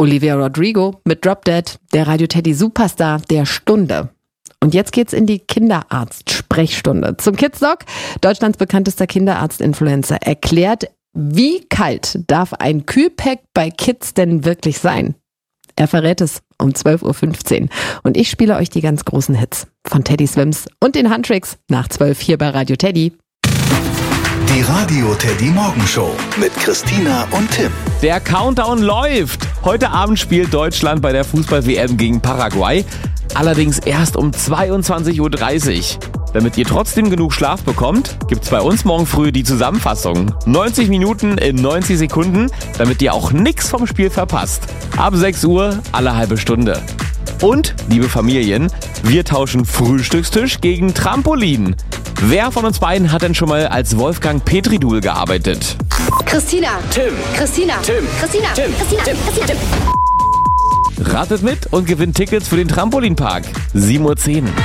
Olivia Rodrigo mit Drop Dead, der Radio Teddy Superstar der Stunde. Und jetzt geht's in die Kinderarzt-Sprechstunde. Zum Kids-Doc, Deutschlands bekanntester Kinderarzt-Influencer, erklärt, wie kalt darf ein Kühlpack bei Kids denn wirklich sein? Er verrät es um 12.15 Uhr. Und ich spiele euch die ganz großen Hits von Teddy Swims und den Handtricks nach 12 hier bei Radio Teddy. Die Radio Teddy Morgenshow mit Christina und Tim. Der Countdown läuft. Heute Abend spielt Deutschland bei der Fußball-WM gegen Paraguay. Allerdings erst um 22.30 Uhr. Damit ihr trotzdem genug Schlaf bekommt, gibt's bei uns morgen früh die Zusammenfassung. 90 Minuten in 90 Sekunden, damit ihr auch nichts vom Spiel verpasst. Ab 6 Uhr alle halbe Stunde. Und, liebe Familien, wir tauschen Frühstückstisch gegen Trampolin. Wer von uns beiden hat denn schon mal als Wolfgang Petri-Dool gearbeitet? Christina. Tim. Christina. Tim. Christina. Tim. Christina. Tim. Christina. Ratet mit und gewinnt Tickets für den Trampolinpark. 7.10 Uhr.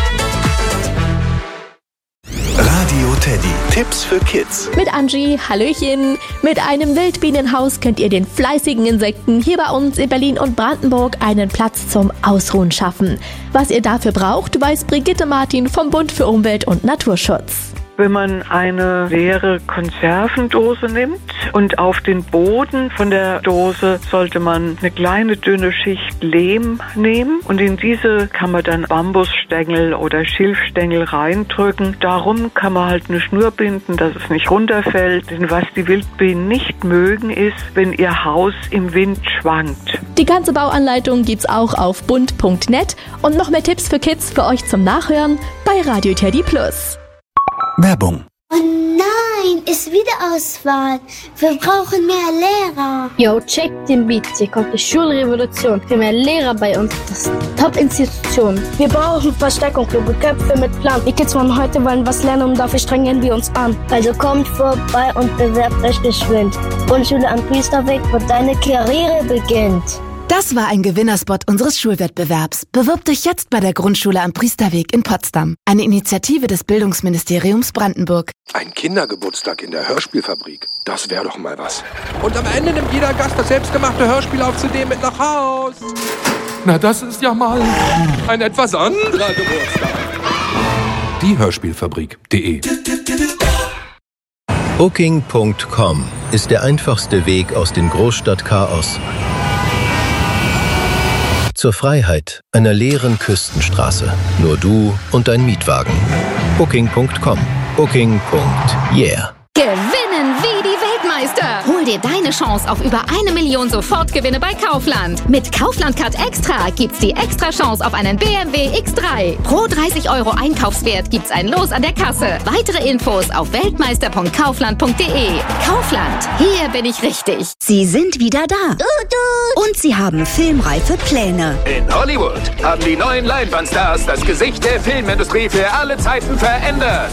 Radio Teddy. Tipps für Kids. Mit Angie, hallöchen. Mit einem Wildbienenhaus könnt ihr den fleißigen Insekten hier bei uns in Berlin und Brandenburg einen Platz zum Ausruhen schaffen. Was ihr dafür braucht, weiß Brigitte Martin vom Bund für Umwelt und Naturschutz. Wenn man eine leere Konservendose nimmt und auf den Boden von der Dose sollte man eine kleine dünne Schicht Lehm nehmen und in diese kann man dann Bambusstängel oder Schilfstängel reindrücken. Darum kann man halt eine Schnur binden, dass es nicht runterfällt. Denn was die Wildbienen nicht mögen ist, wenn ihr Haus im Wind schwankt. Die ganze Bauanleitung gibt's auch auf bund.net und noch mehr Tipps für Kids für euch zum Nachhören bei Radio Teddy Plus. Werbung. Oh nein, ist wieder Auswahl. Wir brauchen mehr Lehrer. Yo, check den Beat. Hier kommt die Schulrevolution. Für mehr Lehrer bei uns. Das ist Top-Institution. Wir brauchen Verstärkung, kluge Köpfe mit Plan. Die Kids von heute wollen was lernen und dafür strengen wir uns an. Also kommt vorbei und bewerbt euch geschwind. Grundschule am Priesterweg, wo deine Karriere beginnt. Das war ein Gewinnerspot unseres Schulwettbewerbs. Bewirb dich jetzt bei der Grundschule am Priesterweg in Potsdam. Eine Initiative des Bildungsministeriums Brandenburg. Ein Kindergeburtstag in der Hörspielfabrik. Das wäre doch mal was. Und am Ende nimmt jeder Gast das selbstgemachte Hörspiel auf CD mit nach Haus. Na, das ist ja mal ein etwas anderer Geburtstag. Die Hörspielfabrik.de. Booking.com ist der einfachste Weg aus dem Großstadtchaos zur Freiheit einer leeren Küstenstraße. Nur du und dein Mietwagen. Booking.com. Booking.yeah. Gewinnen wie die Weltmeister. Hol dir deine Chance auf über 1 Million Sofortgewinne bei Kaufland. Mit Kaufland Card Extra gibt's die extra Chance auf einen BMW X3. Pro 30 € Einkaufswert gibt's ein Los an der Kasse. Weitere Infos auf weltmeister.kaufland.de. Kaufland, hier bin ich richtig. Sie sind wieder da. Und sie haben filmreife Pläne. In Hollywood haben die neuen Leinwandstars das Gesicht der Filmindustrie für alle Zeiten verändert.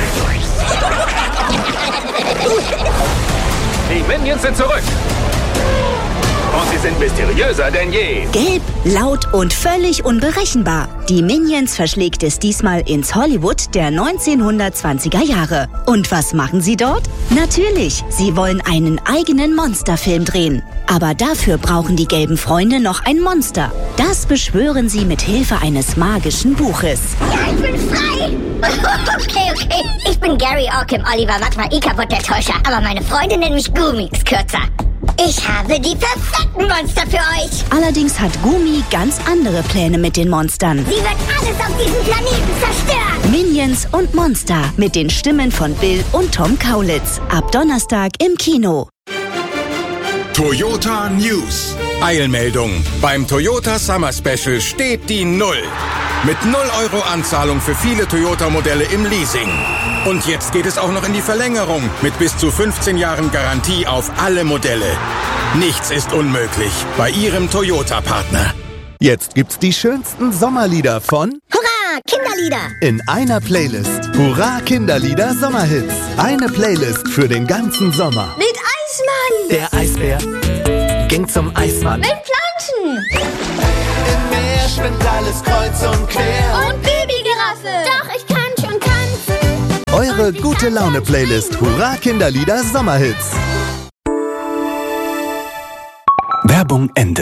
Die Minions sind zurück. Und sie sind mysteriöser denn je. Gelb, laut und völlig unberechenbar. Die Minions verschlägt es diesmal ins Hollywood der 1920er Jahre. Und was machen sie dort? Natürlich, sie wollen einen eigenen Monsterfilm drehen. Aber dafür brauchen die gelben Freunde noch ein Monster. Das beschwören sie mit Hilfe eines magischen Buches. Ja, ich bin frei. Okay. Ich bin Gary Orkim, Oliver Watmer, Ikabut der Täuscher. Aber meine Freunde nennen mich Gumix kürzer. Ich habe die perfekten Monster für euch. Allerdings hat Gumi ganz andere Pläne mit den Monstern. Sie wird alles auf diesem Planeten zerstören. Minions und Monster mit den Stimmen von Bill und Tom Kaulitz. Ab Donnerstag im Kino. Toyota News. Eilmeldung. Beim Toyota Summer Special steht die 0. Mit 0 € Anzahlung für viele Toyota-Modelle im Leasing. Und jetzt geht es auch noch in die Verlängerung mit bis zu 15 Jahren Garantie auf alle Modelle. Nichts ist unmöglich bei Ihrem Toyota-Partner. Jetzt gibt's die schönsten Sommerlieder von Hurra, Kinderlieder! in einer Playlist. Hurra, Kinderlieder Sommerhits. Eine Playlist für den ganzen Sommer. Mit Eismann! Der Eisbär ging zum Eismann. Mit Planschen! Im Meer schwimmt alles kreuz und quer. Und Babygiraffe! Doch, ich kann schon tanzen! Eure gute Laune-Playlist Hurra, Kinderlieder Sommerhits. Werbung Ende.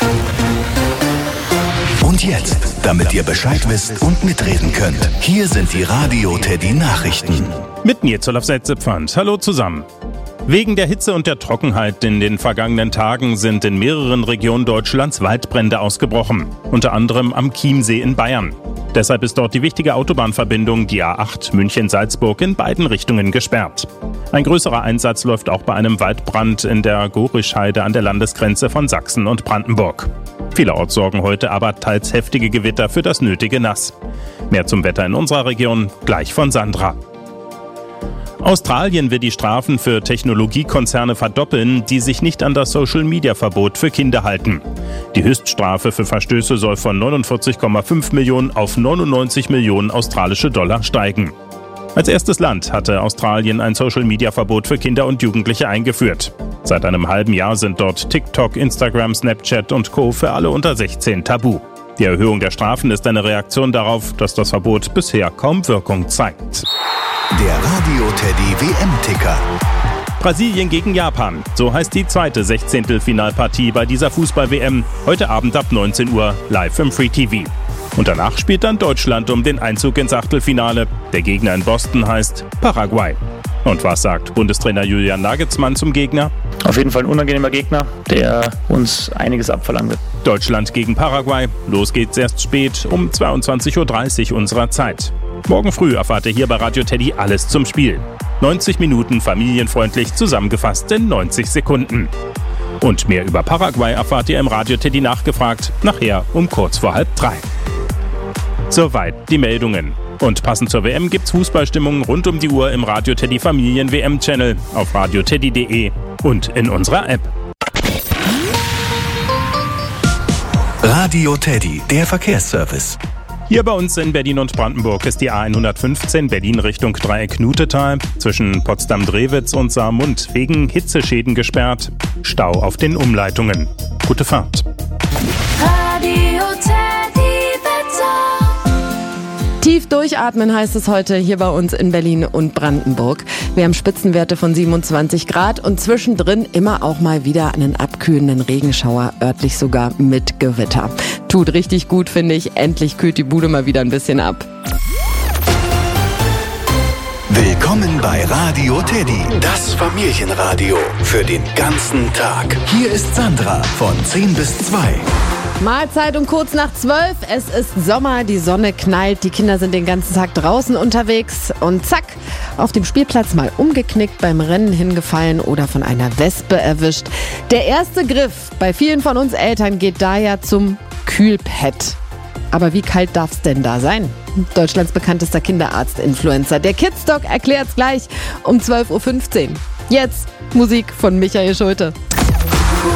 Und jetzt, damit ihr Bescheid wisst und mitreden könnt, hier sind die Radio Teddy Nachrichten. Mit mir Zolaf Setzepfand. Hallo zusammen. Wegen der Hitze und der Trockenheit in den vergangenen Tagen sind in mehreren Regionen Deutschlands Waldbrände ausgebrochen. Unter anderem am Chiemsee in Bayern. Deshalb ist dort die wichtige Autobahnverbindung, die A8 München-Salzburg, in beiden Richtungen gesperrt. Ein größerer Einsatz läuft auch bei einem Waldbrand in der Gorischheide an der Landesgrenze von Sachsen und Brandenburg. Vielerorts sorgen heute aber teils heftige Gewitter für das nötige Nass. Mehr zum Wetter in unserer Region gleich von Sandra. Australien will die Strafen für Technologiekonzerne verdoppeln, die sich nicht an das Social-Media-Verbot für Kinder halten. Die Höchststrafe für Verstöße soll von 49,5 Millionen auf 99 Millionen australische Dollar steigen. Als erstes Land hatte Australien ein Social-Media-Verbot für Kinder und Jugendliche eingeführt. Seit einem halben Jahr sind dort TikTok, Instagram, Snapchat und Co. für alle unter 16 tabu. Die Erhöhung der Strafen ist eine Reaktion darauf, dass das Verbot bisher kaum Wirkung zeigt. Der Radio Teddy WM-Ticker. Brasilien gegen Japan. So heißt die zweite 16. bei dieser Fußball-WM. Heute Abend ab 19 Uhr live im Free TV. Und danach spielt dann Deutschland um den Einzug ins Achtelfinale. Der Gegner in Boston heißt Paraguay. Und was sagt Bundestrainer Julian Nagelsmann zum Gegner? Auf jeden Fall ein unangenehmer Gegner, der uns einiges abverlangen wird. Deutschland gegen Paraguay. Los geht's erst spät um 22.30 Uhr unserer Zeit. Morgen früh erfahrt ihr hier bei Radio Teddy alles zum Spiel. 90 Minuten familienfreundlich zusammengefasst in 90 Sekunden. Und mehr über Paraguay erfahrt ihr im Radio Teddy nachgefragt, nachher um kurz vor 2:30. Soweit die Meldungen. Und passend zur WM gibt's Fußballstimmung rund um die Uhr im Radio Teddy Familien WM-Channel, auf radioteddy.de und in unserer App. Radio Teddy, der Verkehrsservice. Hier bei uns in Berlin und Brandenburg ist die A115 Berlin Richtung Dreieck Nutetal zwischen Potsdam-Drewitz und Saarmund wegen Hitzeschäden gesperrt. Stau auf den Umleitungen. Gute Fahrt. Radio Teddy Wetter. Tief durchatmen heißt es heute hier bei uns in Berlin und Brandenburg. Wir haben Spitzenwerte von 27 Grad und zwischendrin immer auch mal wieder einen abkühlenden Regenschauer, örtlich sogar mit Gewitter. Tut richtig gut, finde ich. Endlich kühlt die Bude mal wieder ein bisschen ab. Willkommen bei Radio Teddy, das Familienradio für den ganzen Tag. Hier ist Sandra von 10 bis 2. Mahlzeit um kurz nach 12. Es ist Sommer, die Sonne knallt, die Kinder sind den ganzen Tag draußen unterwegs und zack, auf dem Spielplatz mal umgeknickt, beim Rennen hingefallen oder von einer Wespe erwischt. Der erste Griff bei vielen von uns Eltern geht daher zum Kühlpad. Aber wie kalt darf es denn da sein? Deutschlands bekanntester Kinderarzt-Influencer, der Kidsdoc, erklärt's gleich um 12.15 Uhr. Jetzt Musik von Michael Schulte.